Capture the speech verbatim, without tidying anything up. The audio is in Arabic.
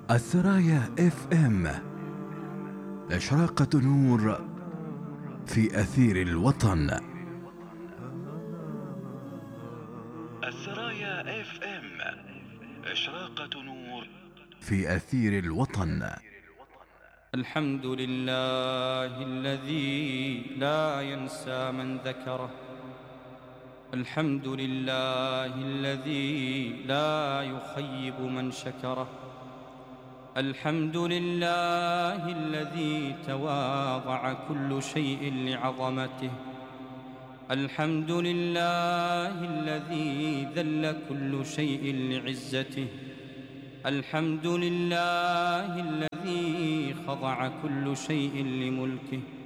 السرايا اف ام، إشراقة نور في أثير الوطن. السرايا اف ام، إشراقة نور في أثير الوطن. الحمد لله الذي لا ينسى من ذكره، الحمد لله الذي لا يخيب من شكره، الحمد لله الذي تواضع كل شيء لعظمته، الحمد لله الذي ذل كل شيء لعزته، الحمد لله الذي خضع كل شيء لملكه،